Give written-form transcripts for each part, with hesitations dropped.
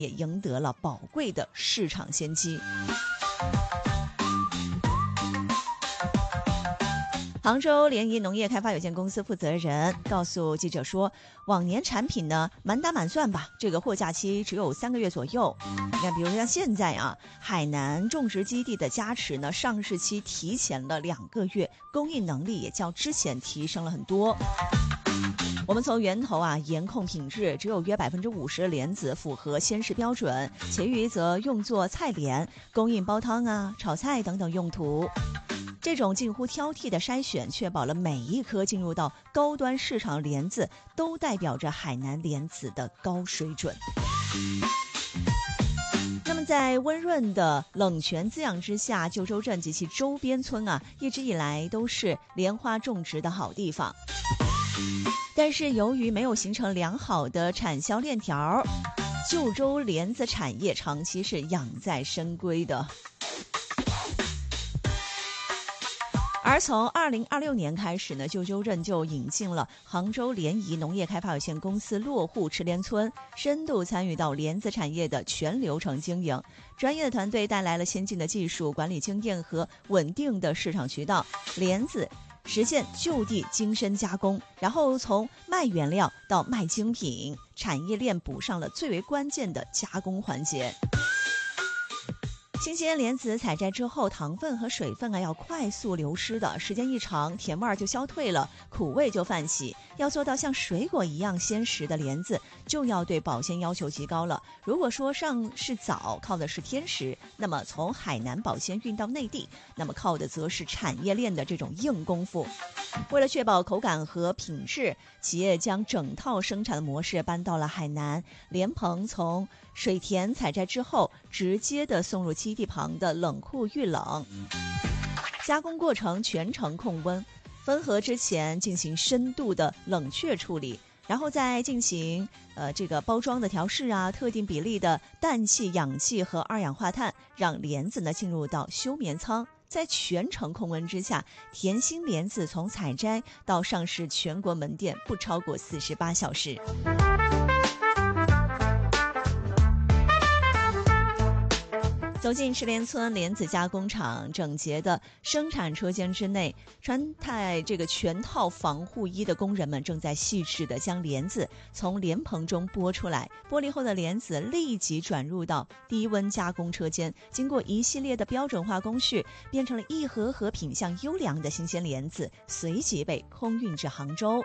也赢得了宝贵的市场先机。杭州联谊农业开发有限公司负责人告诉记者说，往年产品呢满打满算吧，这个货架期只有3个月左右。你看，比如说像现在啊，海南种植基地的加持呢，上市期提前了2个月，供应能力也较之前提升了很多。我们从源头啊严控品质，只有约50%的莲子符合鲜食标准，其余则用作菜莲，供应煲汤啊、炒菜等等用途。这种近乎挑剔的筛选，确保了每一颗进入到高端市场的莲子都代表着海南莲子的高水准。那么在温润的冷泉滋养之下，旧州镇及其周边村啊，一直以来都是莲花种植的好地方。但是由于没有形成良好的产销链条，旧州莲子产业长期是养在深闺的。而从2026年开始呢，旧州镇就引进了杭州联谊农业开发有限公司落户池莲村，深度参与到莲子产业的全流程经营。专业的团队带来了先进的技术、管理经验和稳定的市场渠道，莲子实现就地精深加工，然后从卖原料到卖精品，产业链补上了最为关键的加工环节。新鲜莲子采摘之后，糖分和水分啊要快速流失的，时间一长，甜味就消退了，苦味就泛起。要做到像水果一样鲜实的莲子，就要对保鲜要求极高了。如果说上市早靠的是天时，那么从海南保鲜运到内地，那么靠的则是产业链的这种硬功夫。为了确保口感和品质，企业将整套生产的模式搬到了海南莲蓬，从水田采摘之后，直接的送入基地旁的冷库预冷，加工过程全程控温，分合之前进行深度的冷却处理，然后再进行这个包装的调试啊，特定比例的氮气、氧气和二氧化碳，让莲子呢进入到休眠舱。在全程控温之下，甜心莲子从采摘到上市全国门店不超过48小时。走进池莲村莲子加工厂，整洁的生产车间之内，穿戴这个全套防护衣的工人们正在细致地将莲子从莲蓬中剥出来。剥离后的莲子立即转入到低温加工车间，经过一系列的标准化工序，变成了一盒盒品相优良的新鲜莲子，随即被空运至杭州。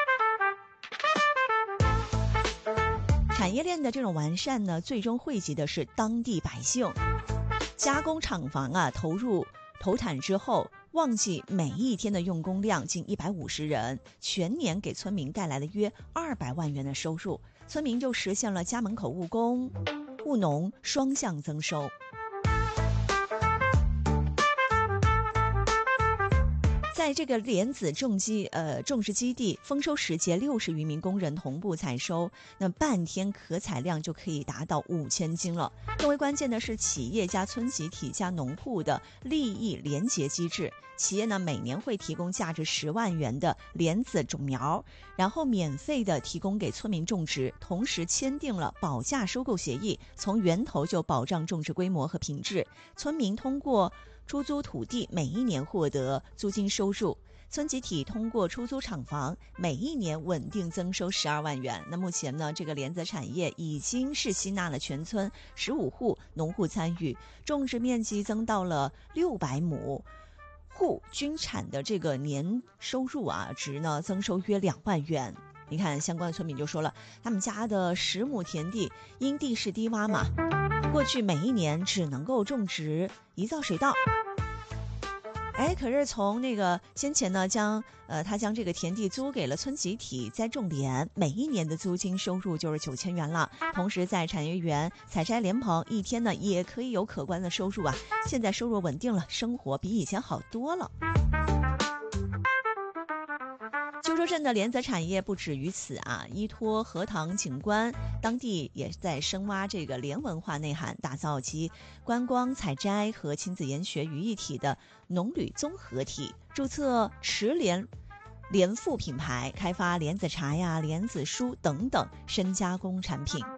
产业链的这种完善呢，最终惠及的是当地百姓。加工厂房啊，投产之后，旺季每一天的用工量近150人，全年给村民带来了约200万元的收入，村民就实现了家门口务工、务农双向增收。在这个莲子种植基地，丰收时节60余名工人同步采收，那半天可采量就可以达到5000斤了。更为关键的是，企业加村集体加农户的利益联结机制。企业呢每年会提供价值10万元的莲子种苗，然后免费的提供给村民种植，同时签订了保价收购协议，从源头就保障种植规模和品质。村民通过出租土地每一年获得租金收入，村集体通过出租厂房每一年稳定增收12万元。那目前呢，这个莲子产业已经是吸纳了全村15户农户参与，种植面积增到了600亩，户均产的这个年收入值呢增收约2万元。你看相关的村民就说了，他们家的10亩田地因地势低洼嘛，过去每一年只能够种植1造水稻。可是从那个先前呢，他将这个田地租给了村集体栽种莲，每一年的租金收入就是9000元了。同时在产业园采摘莲蓬，一天呢也可以有可观的收入啊。现在收入稳定了，生活比以前好多了。旧州镇的莲子产业不止于此啊，依托荷塘景观，当地也在深挖这个莲文化内涵，打造其观光采摘和亲子研学于一体的农旅综合体，注册池莲赋品牌，开发莲子茶呀、莲子酥等等深加工产品。